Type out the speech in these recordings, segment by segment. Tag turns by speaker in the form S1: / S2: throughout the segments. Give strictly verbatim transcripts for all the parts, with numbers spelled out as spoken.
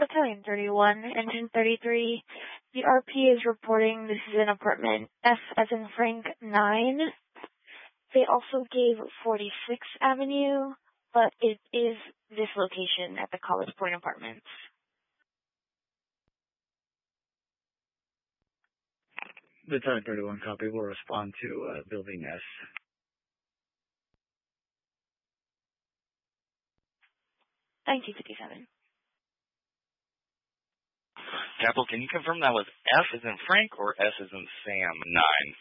S1: Battalion thirty-one, Engine thirty-three. The R P is reporting this is an apartment F as in Frank nine. They also gave forty-sixth Avenue, but it is this location at the College Point Apartments.
S2: Battalion thirty-one, copy. We'll respond to uh, Building S.
S1: nineteen fifty-seven.
S3: Capital, can you confirm that was F as in Frank or S as in Sam nine?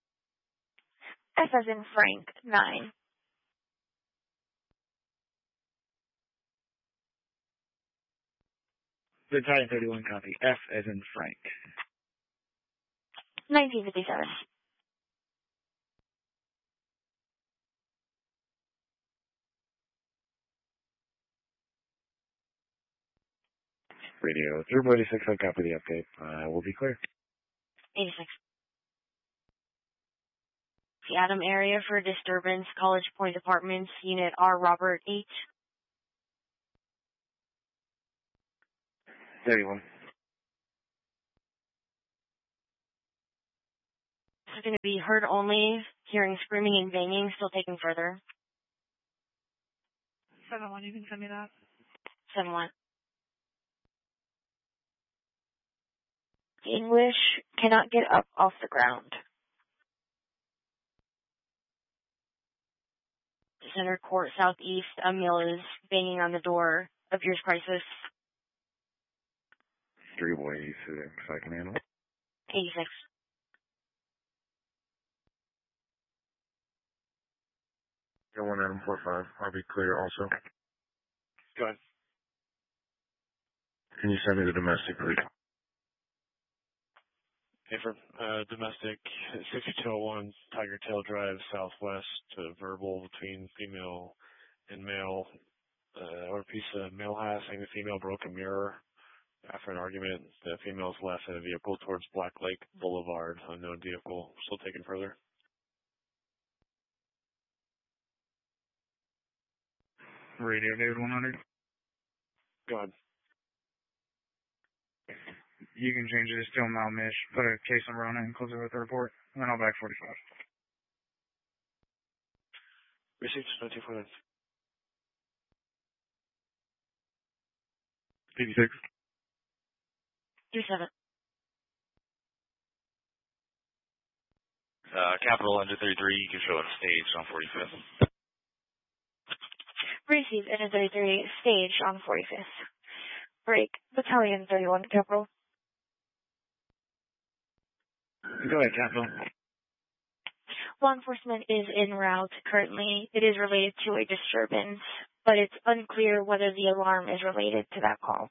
S1: F as in Frank nine.
S2: Battalion thirty-one, copy. F as in Frank.
S1: nineteen fifty-seven.
S2: Radio three eighty-six, I copy the update. Uh, we'll be clear.
S1: eighty-six. The Adam area for disturbance, College Point Apartments, Unit R, Robert eight.
S2: thirty-one.
S1: This is going to be heard only, hearing screaming and banging, still taking further.
S4: seven one, you can send me that.
S1: seven one. English cannot get up off the ground. Center Court Southeast, a male is banging on the door of Years Crisis.
S2: Three boys, if I can handle it.
S1: eighty-six.
S5: one Adam four five, I'll be clear also.
S3: Go ahead.
S5: Can you send me the domestic, please?
S6: Hey, for uh, domestic, sixty-two oh one Tiger Tail Drive, Southwest, uh, verbal between female and male, uh, or a piece of male has saying the female broke a mirror. After an argument, the female's left in a vehicle towards Black Lake Boulevard, unknown vehicle, still taken further.
S2: Radio David one hundred.
S6: Go ahead.
S2: You can change it to still Malmish, put a case number on it and close it with the report, and then I'll back forty-five.
S6: Received, nineteen forty-nine.
S5: eighty-six.
S1: thirty-seven.
S3: Uh, Capital Engine thirty-three, you can show it stage on forty-fifth.
S1: Received, Engine thirty-three, stage on forty-fifth. Break, Battalion thirty-one, Capital.
S2: Go ahead, Capital.
S1: Law enforcement is en route currently. It is related to a disturbance, but it's unclear whether the alarm is related to that call.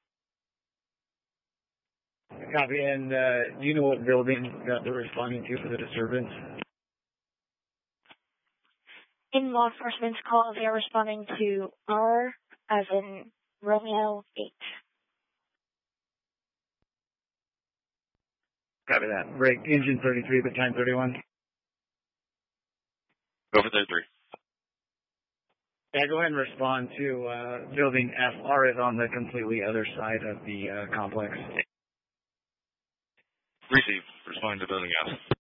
S2: Copy, and uh, do you know what building that they're responding to for the disturbance?
S1: In law enforcement's call, they are responding to R as in Romeo eight.
S2: Copy that. Break, Engine thirty-three, Battalion thirty-one.
S3: Go for thirty-three.
S2: Yeah, go ahead and respond to uh, building F. R is on the completely other side of the uh, complex.
S3: Receive. Responding to building F.